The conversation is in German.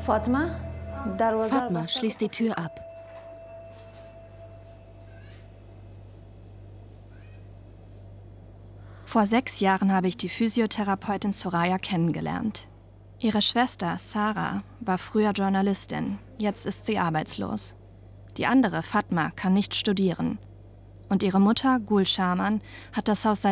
Fatma schließt die Tür ab. Vor 6 Jahren habe ich die Physiotherapeutin Soraya kennengelernt. Ihre Schwester Sarah war früher Journalistin, jetzt ist sie arbeitslos. Die andere, Fatma, kann nicht studieren. Und ihre Mutter, Gul Sharman, hat das Haus seit